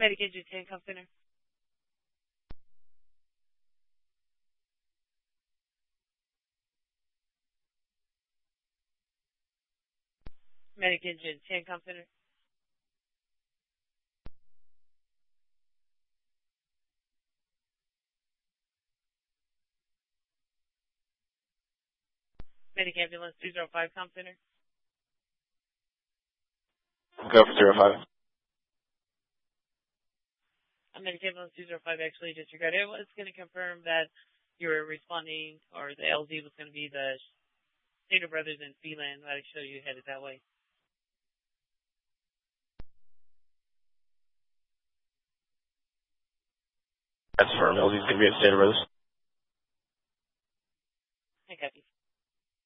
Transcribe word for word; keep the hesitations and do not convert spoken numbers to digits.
Medicaid Tank Center. Medicaid Tank Center. Medicaid Ambulance two zero five Com Center. Go for zero five. Medicaid Ambulance two zero five actually disregarded. It was going to confirm that you were responding, or the L Z was going to be the Stater Brothers and Phelan. I'd show you headed that way. That's firm. L Z's going to be at Stater Brothers. I copy.